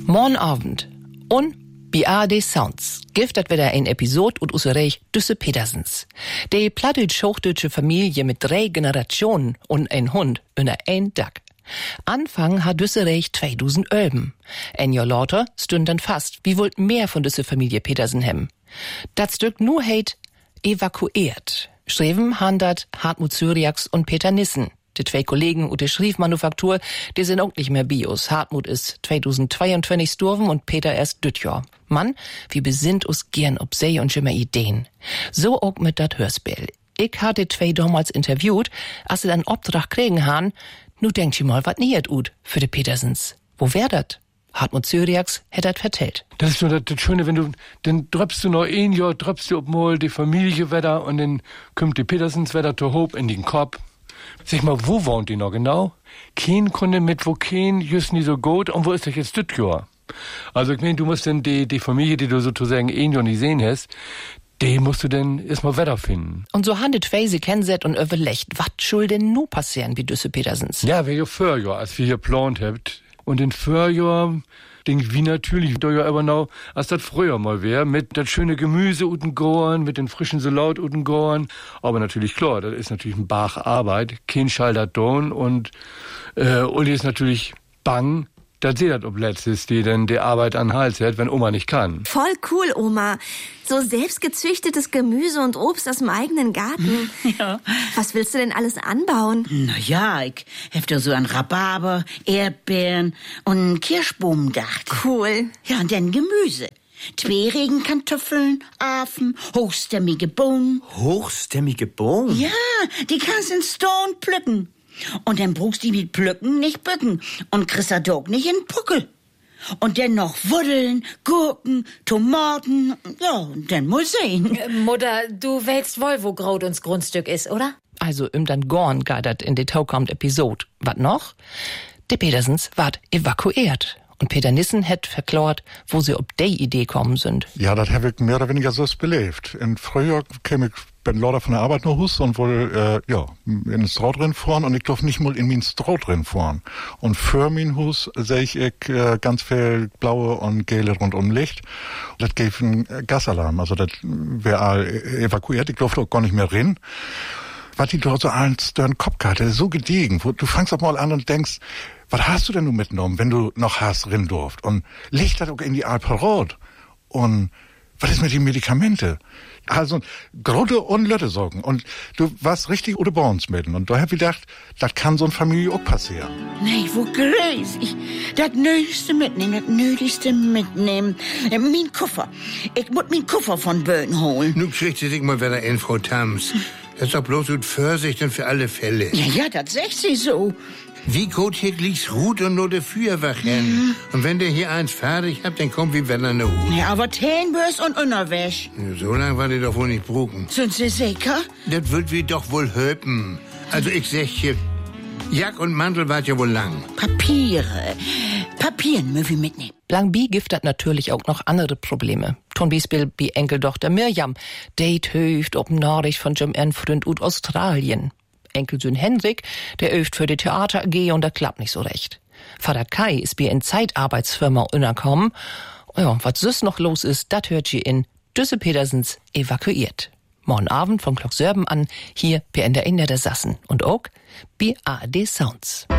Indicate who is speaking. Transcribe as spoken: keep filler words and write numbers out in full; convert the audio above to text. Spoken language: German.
Speaker 1: Morgen Abend. Und bei A R D Sounds gibt das wieder ein Episode und usereich Düsse Petersens. Die plattdeutsch-hochdeutsche Familie mit drei Generationen und ein Hund unter ein Dach. Anfang hat Düssereich zweitausend Ölben. Ein Jahr lauter stünd dann fast, wie wollt mehr von Düsse Familie Petersen hem. Das Stück nur heit evakuiert. Schreiben han dat Hartmut Syriax und Peter Nissen. Die zwei Kollegen und die Schriefmanufaktur, die sind auch nicht mehr Bios. Hartmut ist zweitausendzweiundzwanzig gestorben und Peter erst düt Jahr. Mann, wie besinnt us gern ob See und schimmer Ideen. So auch mit dat Hörspiel. Ich hatte zwei damals interviewt, als sie dann Obdrach kriegen han. Nu denkt ihr mal, wat nähert ut für die Petersens. Wo wär dat? Hartmut Syriax hätt dat vertellt.
Speaker 2: Das ist so das, das Schöne, wenn du, dann dröpst du noch ein Jahr, dröpst du ob mal die Familie wetter und dann kommt die Petersens wetter zu hoch in den Kopf. Sag mal, wo wohnt die noch genau? Kein konnte mit wo kein just nie so gut und wo ist das jetzt das Jahr? Also ich meine, du musst denn die, die Familie, die du sozusagen ein Jahr nicht sehen hast, die musst du denn erstmal weiter finden.
Speaker 1: Und so handelt Weise kennset und überlegt, wat schuld denn nu passieren wie Düsse Petersens?
Speaker 2: Ja, wir ja Vorjahr, als wir hier geplant habt. Und in Vorjahr denk wie natürlich, da ja aber noch, als das früher mal wär, mit das schöne Gemüse uten Gorn, mit den frischen Salat uten Gorn. Aber natürlich klar, das ist natürlich ein Bach Arbeit, kein Schalter Don und äh, Uli ist natürlich bang, dass sie das ob letztes, die denn die Arbeit an den Hals hält, wenn Oma nicht kann.
Speaker 3: Voll cool, Oma. So selbstgezüchtetes Gemüse und Obst aus dem eigenen Garten.
Speaker 4: Ja.
Speaker 3: Was willst du denn alles anbauen?
Speaker 4: Na ja, ich hab da so an Rhabarber, Erdbeeren und Kirschbohnen gedacht.
Speaker 3: Cool.
Speaker 4: Ja, und dann Gemüse. Zwei Regenkartoffeln, Affen, hochstämmige Bohnen.
Speaker 5: Hochstämmige Bohnen?
Speaker 4: Ja, die kannst in Stone pflücken. Und dann brauchst du mit Pflücken nicht bücken und kriegst da doch nicht in Puckel. Und dann noch Wuddeln, Gurken, Tomaten, ja, und dann muss sehen.
Speaker 6: Äh, Mutter, du weißt wohl, wo Graut uns Grundstück ist, oder?
Speaker 1: Also im dann Gorn geidert in die taukommt Episode. Wat noch? Die Petersens ward evakuiert. Und Peter Nissen hätt verklart, wo sie ob die Idee kommen sind.
Speaker 7: Ja, das habe ich mehr oder weniger so belebt. In Frühjahr käme ich, bin lauter von der Arbeit nach Hus und wollte, äh, ja, in den Stroh drin fahren und ich durf nicht mal in mein Stroh drin fahren. Und für mein Hus sehe ich äh, ganz viel blaue und gelbe rundum Licht. Das gab einen Gasalarm, also das wäre evakuiert, ich durfte auch gar nicht mehr rein. Was die dort so als den Kopf hatte, so gediegen, wo du fangst auch mal an und denkst, was hast du denn nun mitgenommen, wenn du noch hast drin durft? Und leg das auch in die Alparot. Und was ist mit den Medikamente? Also, Grotte und Lötte sorgen. Und du warst richtig oder Borns mit. Und da hab ich gedacht, das kann so eine Familie auch passieren.
Speaker 4: Nee, wo gräß ich? Das Nötigste mitnehmen, das Nötigste mitnehmen. Äh, mein Koffer. Ich muss meinen Koffer von Böden holen.
Speaker 8: Nun kriegt sie sich mal wieder in, Frau Tams. Das ist doch bloß gut Vorsicht und für alle Fälle.
Speaker 4: Ja, ja, das sagt sie so.
Speaker 8: Wie gut hier liegt's Ruht und nur der Feuerwachen. Mhm. Und wenn der hier eins fertig habt, dann kommt wie wenn er ne Hut.
Speaker 4: Ja, aber Tänbös und Unterwäsch.
Speaker 8: Ja, so lang war die doch wohl nicht bruken.
Speaker 4: Sind Sie sicher?
Speaker 8: Das wird wie doch wohl höpen. Also ich sag hier, Jack und Mantel wart ja wohl lang.
Speaker 4: Papiere. Papieren müssen wir mitnehmen.
Speaker 1: Lang bi gibt dat natürlich auch noch andere Probleme. Zum Beispiel bi Enkeltochter Mirjam. Date höft ob Nachricht von Jim Enfreund ut Australien. Enkelsohn Henrik, der öft für die Theater A G und da klappt nicht so recht. Vater Kai ist bi in Zeitarbeitsfirma unterkommen. Ja, was süß noch los ist, dat hört sie in Düsse Petersens evakuiert. Morgen Abend von Glock Sörben an, hier bei N D R der Sassen und auch bei A R D Sounds.